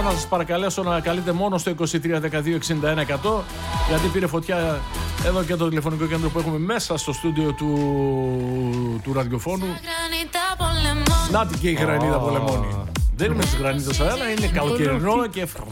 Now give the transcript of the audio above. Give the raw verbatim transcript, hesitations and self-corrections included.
να σας παρακαλέσω να καλείτε μόνο στο είκοσι τρία δεκαδύο εξήντα ένα εκατό, γιατί πήρε φωτιά εδώ και το τηλεφωνικό κέντρο που έχουμε μέσα στο στούντιο του, του ραδιοφώνου. Νάτι και η γρανίτα πολεμώνει. Δεν είμαι στις γρανίτες, αλλά είναι καλοκαιρινό και